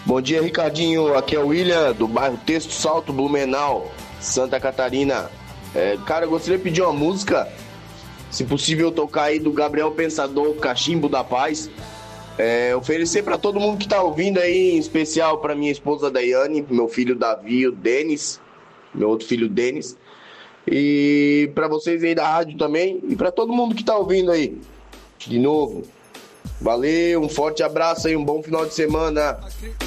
Bom dia, Ricardinho. Aqui é o William, do bairro Texto Salto, Blumenau, Santa Catarina. Cara, eu gostaria de pedir uma música, se possível tocar aí do Gabriel Pensador, Cachimbo da Paz. Oferecer para todo mundo que tá ouvindo aí, em especial para minha esposa Daiane, meu filho Davi, o Denis, meu outro filho Denis. E para vocês aí da rádio também, e para todo mundo que tá ouvindo aí, de novo. Valeu, um forte abraço aí, um bom final de semana.